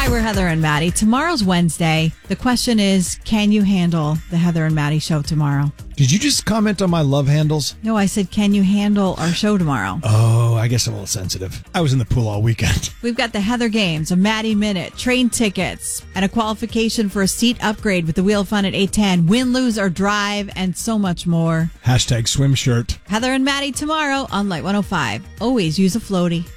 Hi, we're Heather and Maddie. Tomorrow's Wednesday. The question is, can you handle the Heather and Maddie show tomorrow? Did you just comment on my love handles? No, I said, can you handle our show tomorrow? Oh, I guess I'm a little sensitive. I was in the pool all weekend. We've got the Heather Games, a Maddie Minute, train tickets, and a qualification for a seat upgrade with the Wheel of Fun at 8:10. Win, lose, or drive, and so much more. #swim shirt. Heather and Maddie tomorrow on Light 105. Always use a floaty.